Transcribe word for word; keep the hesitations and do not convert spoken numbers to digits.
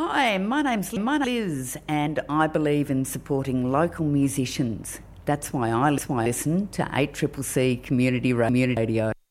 Hi, my name's my name's Liz, and I believe in supporting local musicians. That's why I listen to eight C C C Community Radio.